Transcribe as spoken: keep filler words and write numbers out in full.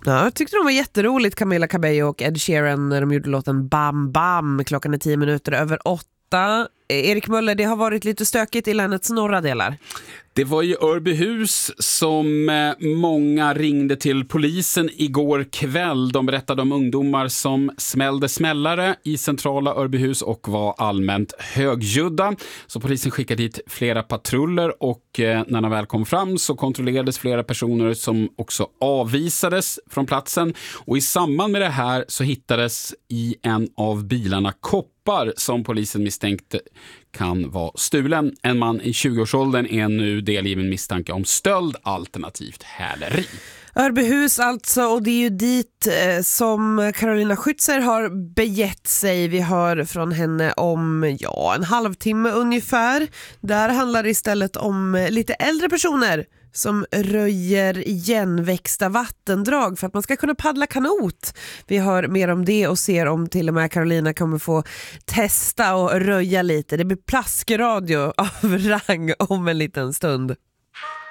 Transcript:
Ja, jag tyckte de var jätteroligt, Camila Cabello och Ed Sheeran, när de gjorde låten Bam Bam. Klockan är tio minuter över åtta. Erik Möller, det har varit lite stökigt i länets norra delar. Det var ju Örbyhus som många ringde till polisen igår kväll. De berättade om ungdomar som smällde smällare i centrala Örbyhus och var allmänt högljudda. Så polisen skickade dit flera patruller och när de väl kom fram så kontrollerades flera personer som också avvisades från platsen. Och i samband med det här så hittades i en av bilarna koppar som polisen misstänkte kan vara stulen. En man i tjugoårsåldern är nu delgiven misstanke om stöld alternativt häleri. Örbyhus alltså, och det är ju dit eh, som Carolina Schützer har begett sig. Vi hör från henne om ja, en halvtimme ungefär. Där handlar det istället om lite äldre personer som röjer igenväxta vattendrag för att man ska kunna paddla kanot. Vi hör mer om det och ser om till och med Carolina kommer få testa och röja lite. Det blir plaskradio av rang om en liten stund.